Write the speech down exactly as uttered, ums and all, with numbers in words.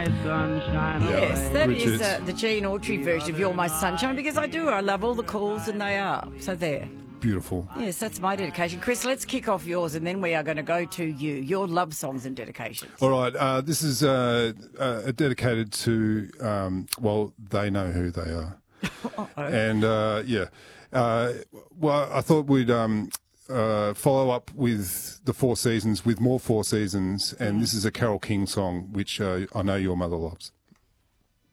sunshine Yes, away. that is Richards. uh, the Gene Autry version of You're My Sunshine, because I do. I love all the calls, and they are. So there. Beautiful. Yes, that's my dedication. Chris, let's kick off yours, and then we are going to go to you, your love songs and dedications. All right, uh, this is uh, uh, dedicated to, um, well, they know who they are. And, uh, yeah, uh, well, I thought we'd um, uh, follow up with the Four Seasons with more Four Seasons, and this is a Carole King song, which uh, I know your mother loves.